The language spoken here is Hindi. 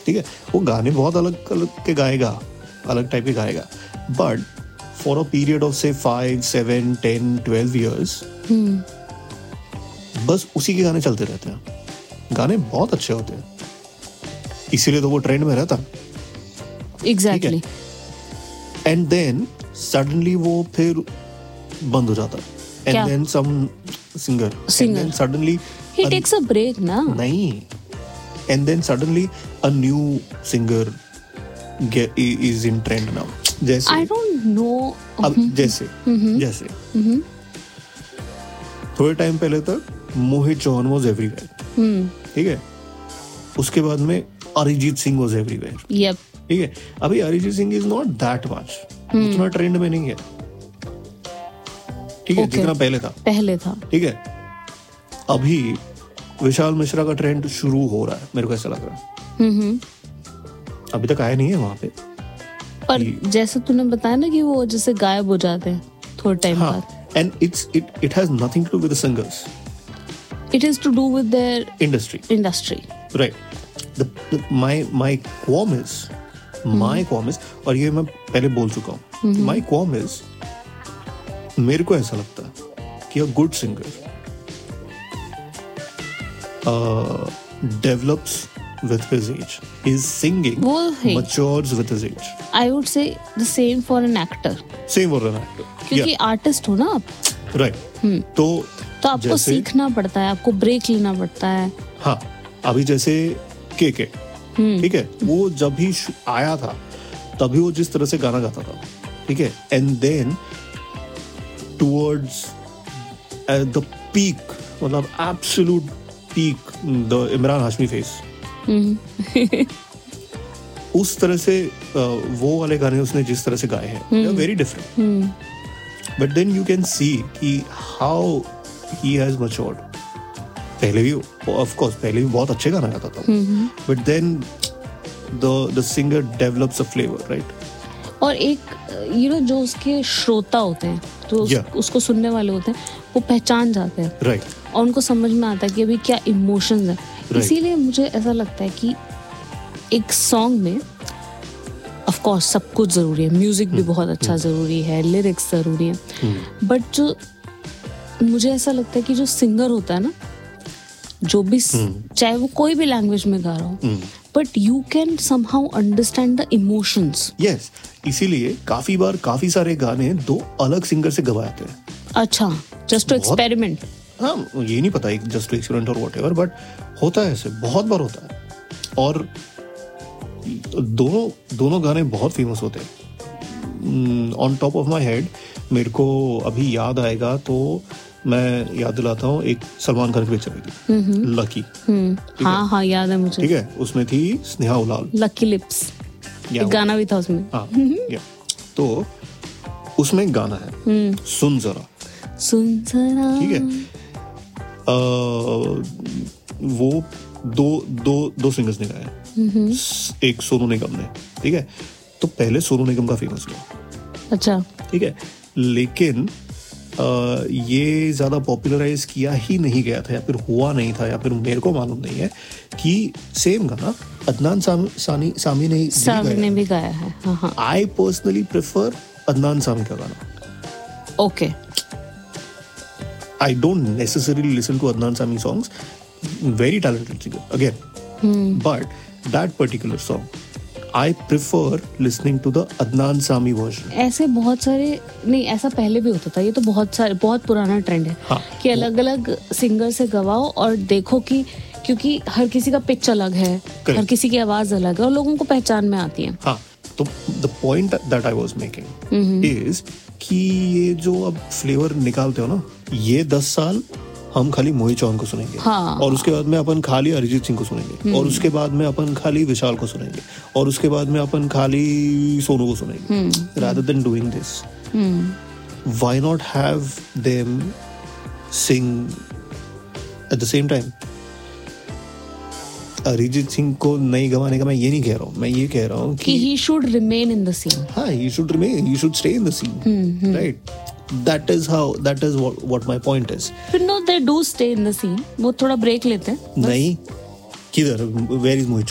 ठीक है, वो गाने बहुत अलग अलग के गाएगा, अलग टाइप के गाएगा, but for a period of से 5, 7, 10, 12 years बस उसी के गाने चलते रहते हैं. गाने बहुत अच्छे होते हैं, इसीलिए तो वो ट्रेंड में रहता. एग्जैक्टली. एंड देन सडनली वो फिर बंद हो जाता. And then some singer suddenly he takes a break ना. नहीं, and then suddenly a new singer is in trend now. जैसे आई डोंट नो. अब जैसे थोड़े टाइम पहले तक मोहित चौहान वाज एवरीवेयर. ठीक है, उसके बाद में Arijit Singh was everywhere. Yup. ठीक है, अभी Arijit Singh is not that much, उतना ट्रेंड में नहीं है. ठीक है, जितना पहले था. ठीक है, अभी विशाल मिश्रा का ट्रेंड शुरू हो रहा है, मेरे को ऐसा लग रहा है. अभी तक आया नहीं है वहां पे. पर जैसे तूने बताया ना कि वो जैसे गायब हो जाते हैं थोड़े टाइम बाद. And it has nothing to do with the singers. It is to do with their industry. Right. My qualm is, और ये मैं पहले बोल चुका हूँ, my qualm is, मेरे को ऐसा लगता है कि a good singer develops with his age. His singing matures with his age. I would say the same for an actor. क्योंकि आर्टिस्ट हो ना आप. Right. तो आपको सीखना पड़ता है, आपको ब्रेक लेना पड़ता है. हाँ, अभी जैसे के ठीक है, वो जब भी आया था तभी वो जिस तरह से गाना गाता था, ठीक है, and then towards the peak, मतलब absolute peak, the Imran Hashmi face, उस तरह से वो वाले गाने उसने जिस तरह से गाए हैं, very different. But then you can see कि हाउ ही हैज मैच्योर्ड. पहले भी ऑफ कोर्स बहुत अच्छे गाना गाता था, but then the singer develops a flavour, right. और एक जो उसके श्रोता होते हैं, तो उसको सुनने वाले होते हैं, वो पहचान जाते हैं, राइट. और उनको समझ में आता है कि अभी क्या इमोशंस है. इसीलिए मुझे ऐसा लगता है कि एक सॉन्ग में ऑफ कोर्स सब कुछ जरूरी है, म्यूजिक भी बहुत अच्छा जरूरी है, लिरिक्स जरूरी है, बट जो मुझे ऐसा लगता है कि जो सिंगर होता है ना, जो भी चाहे वो कोई भी लैंग्वेज में गा रहा हो, but you can somehow understand the emotions. Yes, इसीलिए काफी बार काफी सारे गाने दो अलग सिंगर से गवाते हैं. अच्छा, जस्ट टू एक्सपेरिमेंट. हाँ, ये नहीं पता जस्ट टू एक्सपेरिमेंट और व्हाटएवर, बट होता है ऐसे, बहुत बार होता है. और दोनों गाने बहुत फेमस होते हैं. On top of my head मेरे को अभी याद आएगा तो मैं याद दिलाता हूँ, एक सलमान खान की पिक्चर आई थी, लकी. हाँ, याद है मुझे. ठीक है, उसमें थी स्नेहा उलाल, लकी लिप्स, एक गाना भी था उसमें. हाँ, तो उसमें गाना है सुन जरा. ठीक है, वो दो सिंगर्स ने गाया. एक सोनू निगम ने. ठीक है, तो पहले सोनू निगम का फेमस हुआ. अच्छा. ठीक है, लेकिन ये ज्यादा पॉपुलराइज किया ही नहीं गया था, या फिर हुआ नहीं था, या फिर मेरे को मालूम नहीं है कि सेम गाना अदनान सामी ने भी गाया है. I personally prefer Adnan Sami का गाना. Okay. I don't necessarily listen to Adnan Sami songs. Very talented singer again. But that particular song, I prefer listening to the Adnan Sami version. ऐसे बहुत सारे नहीं, ऐसा पहले भी होता था. ये तो बहुत पुराना ट्रेंड है. हाँ, कि अलग-अलग सिंगर से गवाओ और देखो कि क्योंकि हर किसी का पिच अलग है, हर किसी की आवाज अलग है और लोगों को पहचान में आती है. हाँ, तो the point that I was making is कि ये जो अब फ्लेवर निकालते हो ना, ये 10 साल हम खाली मोहित चौहान को सुनेंगे. हाँ. और उसके बाद में अपन खाली अरिजीत सिंह को सुनेंगे. और उसके बाद में अपन खाली विशाल को सुनेंगे. और उसके बाद में अपन खाली सोनू को सुनेंगे. Rather than doing this, why not have them sing at the same time? Arijit Singh को नहीं गवाने का मैं ये नहीं कह रहा हूँ. मैं ये कह रहा हूँ कि he should remain in the scene. हाँ, he should stay in the scene. Right. That is what my point is. But no, they do stay in the scene. वो थोड़ा ब्रेक लेते हैं. नहीं, किधर? Where is Mohit